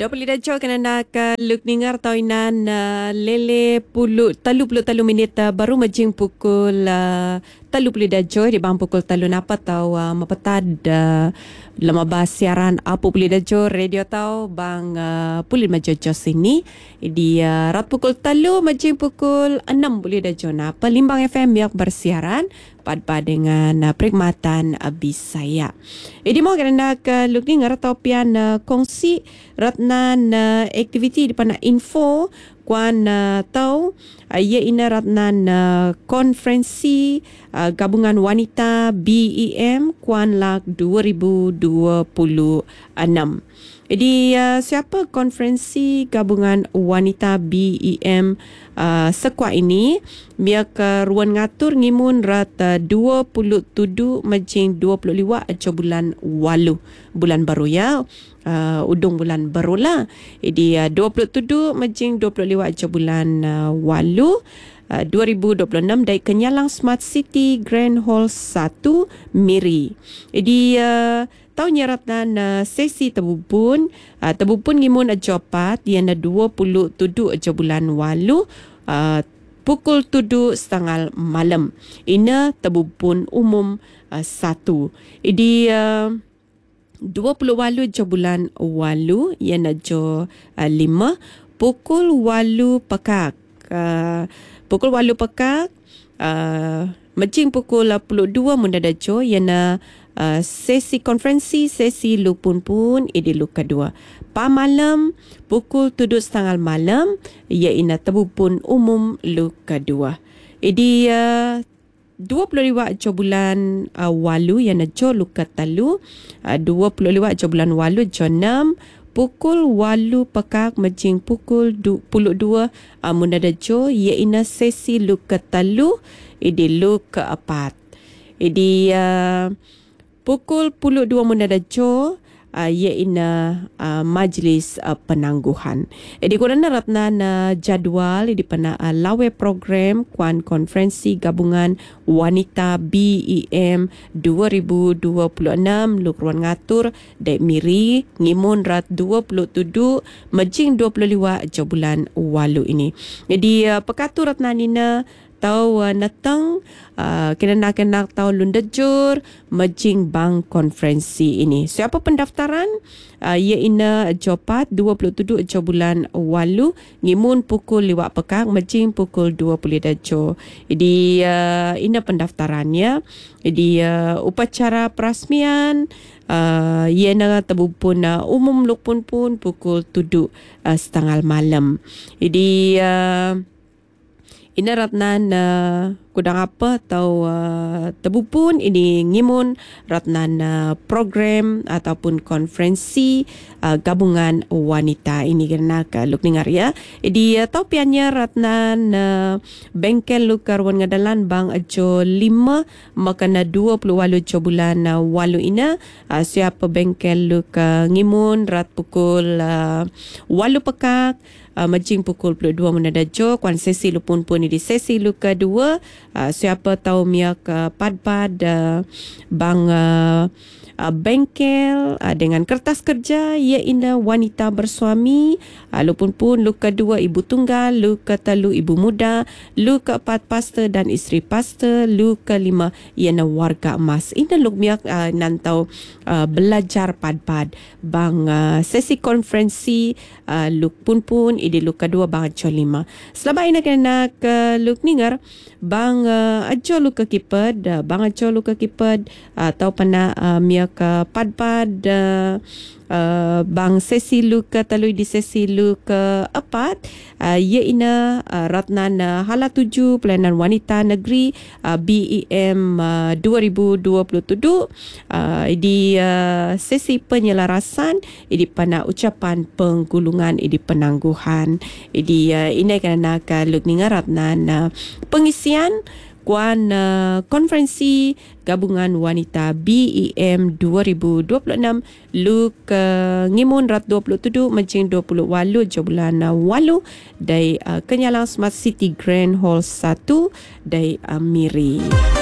20 kena nak luk ningar tau inan lele puluh minit baru majing pukul 30 di bang pukul 3 napa tau mapetad lama bahas siaran apa pulih dajo radio tau bang pulih majojo sini di rat pukul 3 majing pukul 6 pulih dajo napa Limbang FM yang bersiaran pada dengan perkhidmatan Bisaya. Jadi mau kena ke luk ni ngarap pian kongsi ratnan aktiviti di pana info kuan tau ia ina ratnan konferensi gabungan wanita BEM kuan lak 2026. Jadi siapa konferensi gabungan wanita BEM sekuat ini biar ke ruang ngatur ngimun rat 27 majing 25 aja bulan walu bulan baru ya udung bulan baru lah. Jadi 27 majing 25 aja bulan walu 2026 dari Kenyalang Smart City Grand Hall 1 Miri. Jadi tau nyaratan sesi tebupun ngimun ajopat yang 27 aja bulan walu pukul 7.30 malam. Ina tebupun umum 1. Jadi 20 walu aja bulan walu yang aja 5 pukul walu pekak. Pukul walu pekak majing pukul 22 munda dajo yana sesi konferensi sesi lupun pun idi luk kedua pa malam pukul 7.30 malam iaitu tebupun umum luk kedua idi 25 aja bulan walu yana jo luk ketalu 25 aja bulan walu jo 6 pukul walu pekak majing pukul 22 munda dajo iaitu sesi luk ketalu idi luk keempat idi pukul 22 munda dajo iaitu majlis penangguhan. Jadi kurang ratnan jadual di pana lawe program kuan konferensi gabungan wanita BEM 2026 luk ruang ngatur dek miri ngimun rat 27 majing 25 aja bulan walu ini. Jadi pekatu ratnan nina tau natang kena tau lundajur majing bank konferensi ini. Siapa pendaftaran? Ia ina jopat 27 aja bulan walu ngimun pukul 5 pekak majing pukul 20 dajo. Jadi ina pendaftarannya. Jadi upacara perasmian ia na tebupun umum lukpun pun pukul 7.30 malam. Jadi ina ratnan kudang apa atau tebupun ini ngimun ratnan program ataupun konferensi gabungan wanita ini kena ke luk ningar ya. Jadi tau piannya ratnan bengkel luk karwan ngadalan bang ajo 5 makana 20 walu ajo bulan walu ina siapa bengkel luk ngimun rat pukul walu pekak majing pukul 22 menada jo kuan sesi lupun pun di sesi lu kedua siapa tahu miak pad bang bengkel dengan kertas kerja ia ina wanita bersuami lupun pun lu kedua ibu tunggal lu ketalu ibu muda lu keempat pastor dan isteri pastor lu kelima ia warga emas ina lu miak nantau belajar pad bang sesi konferensi lu pun idi lu kedua bang ajo 5 selama ina kena ke lu ningar bang ajo lu ke kipad bang ajo lu ke kipad atau pana miak pad bang sesi lu ke talui di sesi lu ke empat ia ina ratnan hala 7 pelayanan wanita negeri BEM 2027 di sesi penyelarasan di pana ucapan penggulungan di penangguhan di ina kena nak lu ningar ratnan pengisian kuan konferensi gabungan wanita BEM 2026 luk ngimun rat 27 majing 20 walu je bulan walu dari Kenyalang Smart City Grand Hall 1 dari Miri.